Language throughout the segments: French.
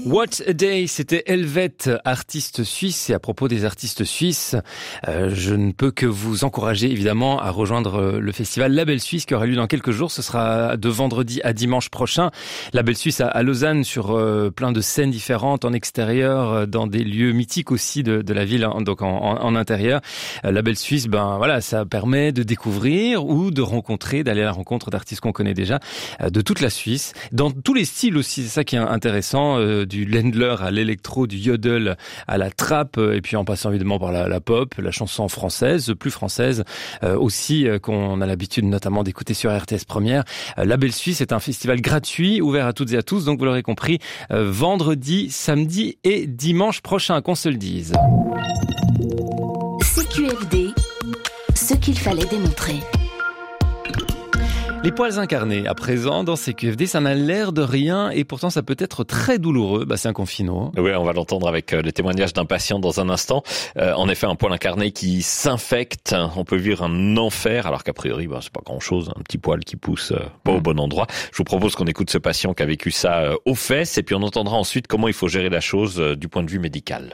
What a Day, c'était Helvet, artiste suisse. Et à propos des artistes suisses, je ne peux que vous encourager évidemment à rejoindre le festival Label Suisse qui aura lieu dans quelques jours. Ce sera de vendredi à dimanche prochain. Label Suisse à Lausanne sur plein de scènes différentes en extérieur, dans des lieux mythiques aussi de la ville, donc en intérieur. Label Suisse, voilà, ça permet de découvrir ou de rencontrer, d'aller à la rencontre d'artistes qu'on connaît déjà, de toute la Suisse, dans tous les styles aussi. C'est ça qui est intéressant, du Ländler à l'électro, du yodel à la trap, et puis en passant évidemment par la pop, la chanson française, plus française aussi, qu'on a l'habitude notamment d'écouter sur RTS Première. Label Suisse est un festival gratuit, ouvert à toutes et à tous, donc vous l'aurez compris, vendredi, samedi et dimanche prochain, qu'on se le dise. CQFD, ce qu'il fallait démontrer. Les poils incarnés, à présent, dans CQFD, ça n'a l'air de rien et pourtant ça peut être très douloureux. C'est un confino. Oui, on va l'entendre avec le témoignage d'un patient dans un instant. En effet, un poil incarné qui s'infecte, on peut vivre un enfer, alors qu'a priori, c'est pas grand-chose, un petit poil qui pousse pas au bon endroit. Je vous propose qu'on écoute ce patient qui a vécu ça aux fesses et puis on entendra ensuite comment il faut gérer la chose du point de vue médical.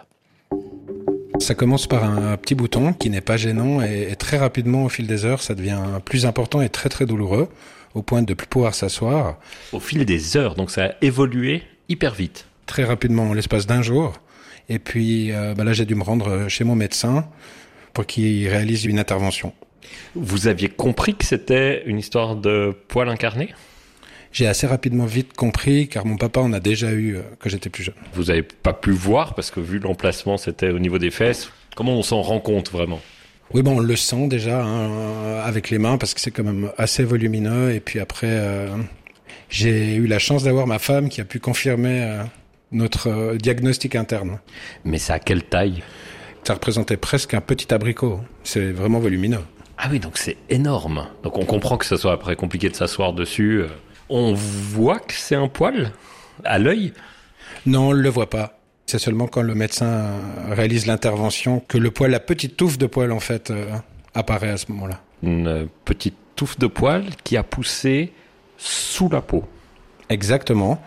Ça commence par un petit bouton qui n'est pas gênant et très rapidement, au fil des heures, ça devient plus important et très très douloureux, au point de ne plus pouvoir s'asseoir. Au fil des heures, donc ça a évolué hyper vite. Très rapidement, en l'espace d'un jour. Et puis là, j'ai dû me rendre chez mon médecin pour qu'il réalise une intervention. Vous aviez compris que c'était une histoire de poil incarné ? J'ai assez rapidement vite compris, car mon papa en a déjà eu quand j'étais plus jeune. Vous n'avez pas pu voir, parce que vu l'emplacement, c'était au niveau des fesses. Comment on s'en rend compte, vraiment ? Oui, on le sent déjà avec les mains, parce que c'est quand même assez volumineux. Et puis après, j'ai eu la chance d'avoir ma femme qui a pu confirmer notre diagnostic interne. Mais ça a quelle taille ? Ça représentait presque un petit abricot. C'est vraiment volumineux. Ah oui, donc c'est énorme. Donc on comprend que ça soit après compliqué de s'asseoir dessus. On voit que c'est un poil à l'œil ? Non, on ne le voit pas. C'est seulement quand le médecin réalise l'intervention que le poil, la petite touffe de poil en fait, apparaît à ce moment-là. Une petite touffe de poil qui a poussé sous la peau. Exactement.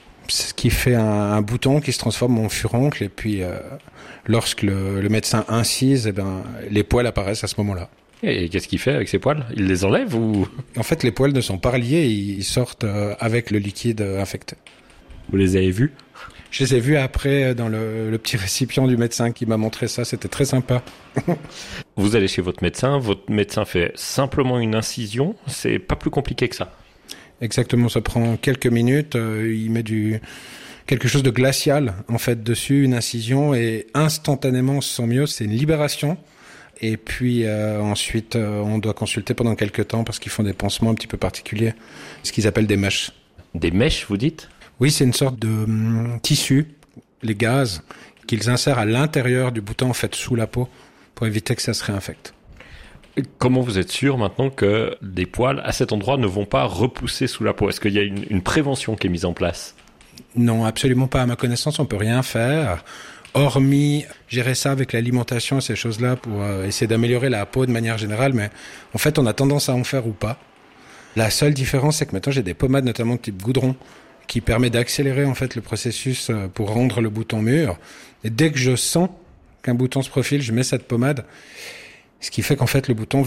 Ce qui fait un bouton qui se transforme en furoncle et puis lorsque le médecin incise, les poils apparaissent à ce moment-là. Et qu'est-ce qu'il fait avec ces poils ? Il les enlève ou ? En fait, les poils ne sont pas reliés, ils sortent avec le liquide infecté. Vous les avez vus ? Je les ai vus après dans le petit récipient du médecin qui m'a montré ça, c'était très sympa. Vous allez chez votre médecin fait simplement une incision, c'est pas plus compliqué que ça. Exactement, ça prend quelques minutes, il met quelque chose de glacial en fait dessus, une incision, et instantanément on se sent mieux, c'est une libération. Et puis ensuite, on doit consulter pendant quelques temps parce qu'ils font des pansements un petit peu particuliers, ce qu'ils appellent des mèches. Des mèches, vous dites ? Oui, c'est une sorte de tissu, les gaz, qu'ils insèrent à l'intérieur du bouton, en fait, sous la peau, pour éviter que ça se réinfecte. Et comment vous êtes sûr maintenant que des poils à cet endroit ne vont pas repousser sous la peau ? Est-ce qu'il y a une prévention qui est mise en place ? Non, absolument pas. À ma connaissance, on peut rien faire. Hormis gérer ça avec l'alimentation et ces choses-là pour essayer d'améliorer la peau de manière générale, mais en fait, on a tendance à en faire ou pas. La seule différence, c'est que maintenant, j'ai des pommades, notamment de type goudron, qui permet d'accélérer en fait le processus pour rendre le bouton mûr. Et dès que je sens qu'un bouton se profile, je mets cette pommade, ce qui fait qu'en fait, le bouton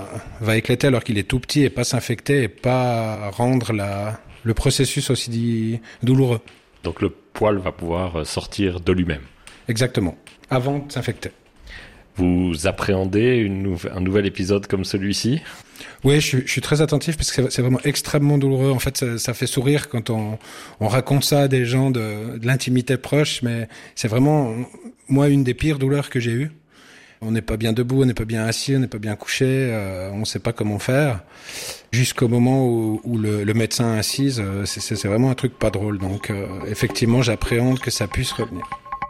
va éclater alors qu'il est tout petit et pas s'infecter et pas rendre le processus aussi douloureux. Donc le poil va pouvoir sortir de lui-même. Exactement, avant de s'infecter. Vous appréhendez un nouvel épisode comme celui-ci ? Oui, je suis très attentif parce que c'est vraiment extrêmement douloureux. En fait, ça fait sourire quand on raconte ça à des gens de l'intimité proche, mais c'est vraiment, moi, une des pires douleurs que j'ai eues. On n'est pas bien debout, on n'est pas bien assis, on n'est pas bien couché, on ne sait pas comment faire. Jusqu'au moment où le médecin incise, c'est vraiment un truc pas drôle. Donc, effectivement, j'appréhende que ça puisse revenir.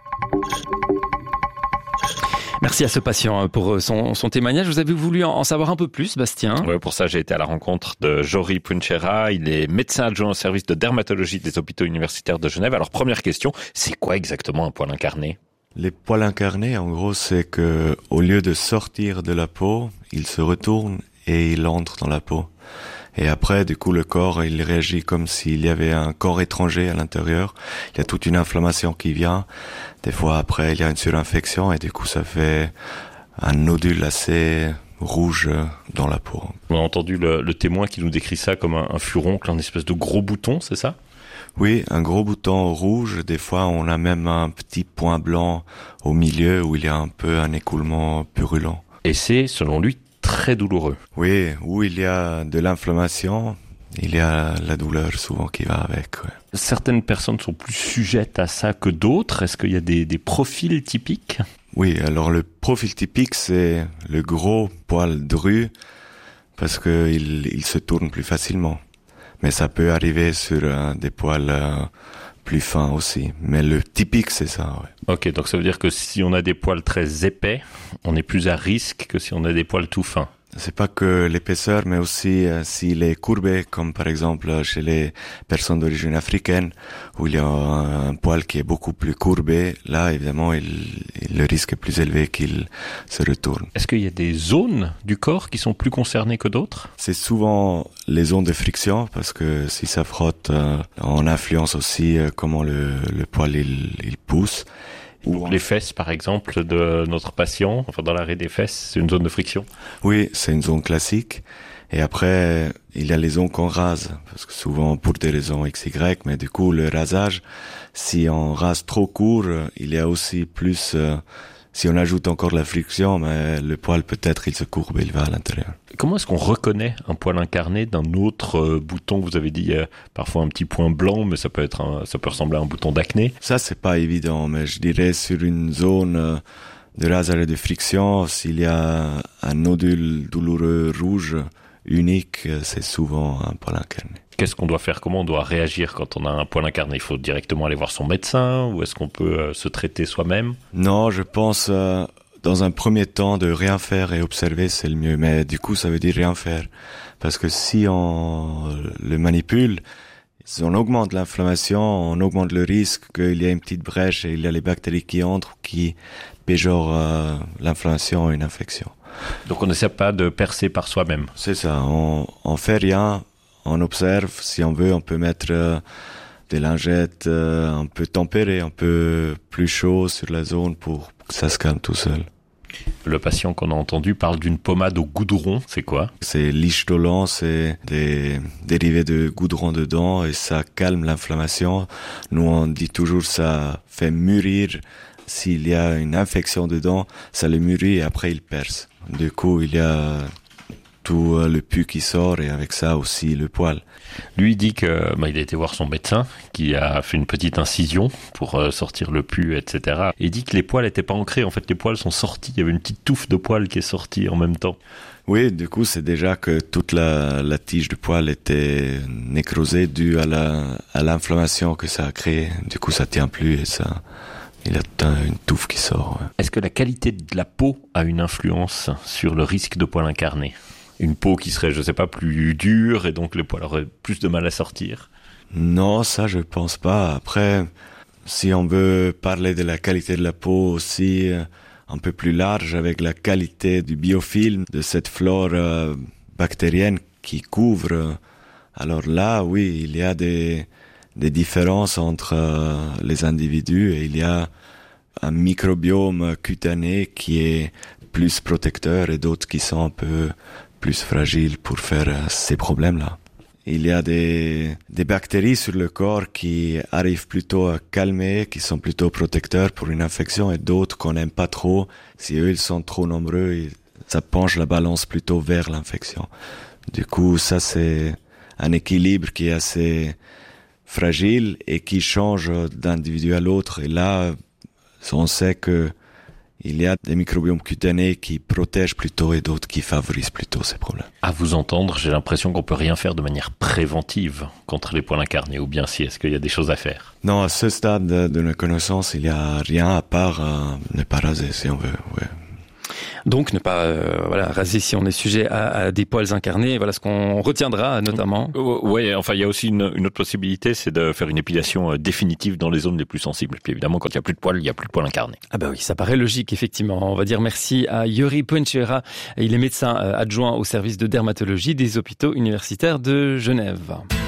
Merci à ce patient pour son témoignage. Vous avez voulu en savoir un peu plus, Bastien ? Oui, pour ça, j'ai été à la rencontre de Jory Punchera. Il est médecin adjoint au service de dermatologie des hôpitaux universitaires de Genève. Alors, première question, c'est quoi exactement un poil incarné ? Les poils incarnés, en gros, c'est que au lieu de sortir de la peau, ils se retournent et ils entrent dans la peau. Et après, du coup, le corps, il réagit comme s'il y avait un corps étranger à l'intérieur. Il y a toute une inflammation qui vient. Des fois, après, il y a une surinfection et du coup, ça fait un nodule assez rouge dans la peau. On a entendu le témoin qui nous décrit ça comme un furoncle, un espèce de gros bouton, c'est ça? Oui, un gros bouton rouge. Des fois, on a même un petit point blanc au milieu où il y a un peu un écoulement purulent. Et c'est, selon lui, très douloureux. Oui, où il y a de l'inflammation, il y a la douleur souvent qui va avec. Ouais. Certaines personnes sont plus sujettes à ça que d'autres. Est-ce qu'il y a des profils typiques? Oui, alors le profil typique, c'est le gros poil dru parce que il se tourne plus facilement. Mais ça peut arriver sur des poils plus fins aussi. Mais le typique, c'est ça, ouais. Ok, donc ça veut dire que si on a des poils très épais, on est plus à risque que si on a des poils tout fins. C'est pas que l'épaisseur, mais aussi s'il est courbé, comme par exemple chez les personnes d'origine africaine, où il y a un poil qui est beaucoup plus courbé. Là, évidemment, le risque est plus élevé qu'il se retourne. Est-ce qu'il y a des zones du corps qui sont plus concernées que d'autres? C'est souvent les zones de friction, parce que si ça frotte, on influence aussi comment le poil il pousse. Ou les fesses, par exemple, de notre patient, enfin dans l'arrêt des fesses, c'est une zone de friction. Oui, c'est une zone classique. Et après, il y a les zones qu'on rase, parce que souvent pour des raisons XY, mais du coup, le rasage, si on rase trop court, il y a aussi plus... si on ajoute encore la friction, mais le poil peut-être il se courbe, il va à l'intérieur. Comment est-ce qu'on reconnaît un poil incarné d'un autre bouton? Vous avez dit parfois un petit point blanc, mais ça peut ressembler à un bouton d'acné. Ça c'est pas évident, mais je dirais sur une zone de rasage et de friction, s'il y a un nodule douloureux rouge unique, c'est souvent un poil incarné. Qu'est-ce qu'on doit faire? Comment on doit réagir quand on a un poil incarné? Il faut directement aller voir son médecin ou est-ce qu'on peut se traiter soi-même? Non, je pense dans un premier temps de rien faire et observer, c'est le mieux. Mais du coup, ça veut dire rien faire. Parce que si on le manipule, on augmente l'inflammation, on augmente le risque qu'il y ait une petite brèche et il y a les bactéries qui entrent, qui péjorent l'inflammation et une infection. Donc on n'essaie pas de percer par soi-même? C'est ça, on fait rien. On observe, si on veut, on peut mettre des lingettes, on peut tempérer un peu plus chaud sur la zone pour que ça se calme tout seul. Le patient qu'on a entendu parle d'une pommade au goudron, c'est quoi? C'est l'ishtolan, c'est des dérivés de goudron dedans et ça calme l'inflammation. Nous on dit toujours ça fait mûrir. S'il y a une infection dedans, ça le mûrit et après il perce. Du coup, il y a tout le pus qui sort et avec ça aussi le poil. Lui dit que il a été voir son médecin qui a fait une petite incision pour sortir le pus, etc. Et il dit que les poils n'étaient pas ancrés. En fait, les poils sont sortis. Il y avait une petite touffe de poils qui est sortie en même temps. Oui, du coup, c'est déjà que toute la tige de poil était nécrosée due à l'inflammation que ça a créé. Du coup, ça tient plus et ça... Il y a une touffe qui sort. Ouais. Est-ce que la qualité de la peau a une influence sur le risque de poil incarné? Une peau qui serait, je sais pas, plus dure et donc les poils auraient plus de mal à sortir? Non, ça je pense pas. Après, si on veut parler de la qualité de la peau aussi un peu plus large avec la qualité du biofilm, de cette flore bactérienne qui couvre, alors là, oui, il y a des différences entre les individus et il y a un microbiome cutané qui est plus protecteur et d'autres qui sont un peu plus fragiles pour faire ces problèmes-là. Il y a des bactéries sur le corps qui arrivent plutôt à calmer, qui sont plutôt protecteurs pour une infection et d'autres qu'on n'aime pas trop. Si eux, ils sont trop nombreux, ça penche la balance plutôt vers l'infection. Du coup, ça c'est un équilibre qui est assez fragile et qui change d'individu à l'autre. Et là, on sait que il y a des microbiomes cutanés qui protègent plutôt et d'autres qui favorisent plutôt ces problèmes. À vous entendre, j'ai l'impression qu'on peut rien faire de manière préventive contre les poils incarnés, ou bien si, est-ce qu'il y a des choses à faire? Non, à ce stade de nos connaissances, il n'y a rien à part ne pas raser si on veut. Ouais. Donc ne pas raser si on est sujet à des poils incarnés. Voilà ce qu'on retiendra notamment. Oui, enfin il y a aussi une autre possibilité, c'est de faire une épilation définitive dans les zones les plus sensibles. Puis évidemment, quand il y a plus de poils, il y a plus de poils incarnés. Ah bah oui, ça paraît logique effectivement. On va dire merci à Yuri Ponchera. Il est médecin adjoint au service de dermatologie des hôpitaux universitaires de Genève.